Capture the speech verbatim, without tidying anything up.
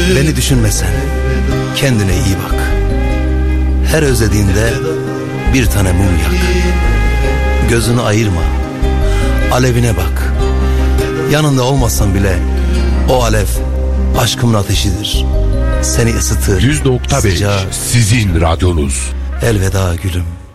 Beni düşünme sen, kendine iyi bak. Her özlediğinde bir tane mum yak. Gözünü ayırma, alevine bak. Yanında olmasan bile o alev aşkımın ateşidir. Seni ısıtır. yüz nokta beş sıcağı. sizin radyonuz. Elveda gülüm.